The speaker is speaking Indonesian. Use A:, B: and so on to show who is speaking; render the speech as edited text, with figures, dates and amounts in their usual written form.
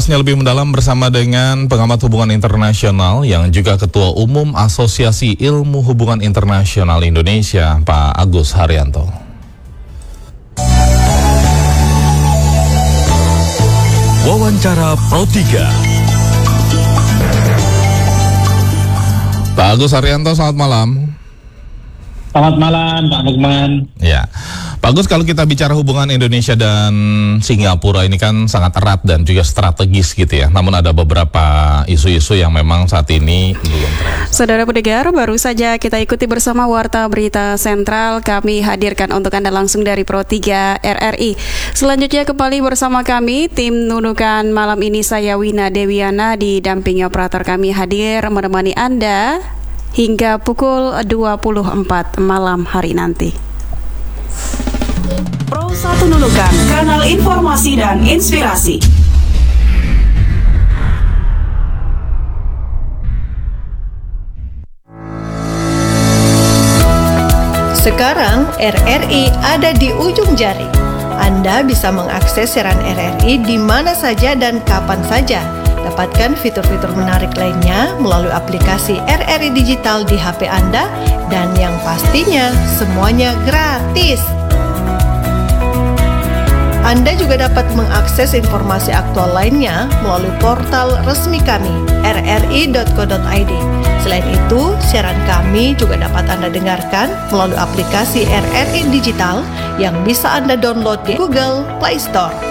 A: Lebih mendalam bersama dengan pengamat hubungan internasional yang juga Ketua Umum Asosiasi Ilmu Hubungan Internasional Indonesia, Pak Agus Haryanto.
B: Wawancara Pro 3.
A: Pak Agus Haryanto, selamat malam.
C: Selamat malam, Pak Lukman.
A: Ya, Pak Agus, kalau kita bicara hubungan Indonesia dan Singapura ini kan sangat erat dan juga strategis gitu ya. Namun ada beberapa isu-isu yang memang saat ini belum terrealisasi.
D: Saudara pendengar, baru saja kita ikuti bersama Warta Berita Sentral. Kami hadirkan untuk Anda langsung dari Pro 3 RRI. Selanjutnya kembali bersama kami, tim Nunukan malam ini saya Wina Dewiana didampingi operator kami hadir menemani Anda hingga pukul 24 malam hari nanti.
E: Pro 1 Nunukan, kanal informasi dan inspirasi.
F: Sekarang RRI ada di ujung jari. Anda bisa mengakses siaran RRI di mana saja dan kapan saja. Dapatkan fitur-fitur menarik lainnya melalui aplikasi RRI Digital di HP Anda dan yang pastinya semuanya gratis. Anda juga dapat mengakses informasi aktual lainnya melalui portal resmi kami, rri.co.id. Selain itu, siaran kami juga dapat Anda dengarkan melalui aplikasi RRI Digital yang bisa Anda download di Google Play Store.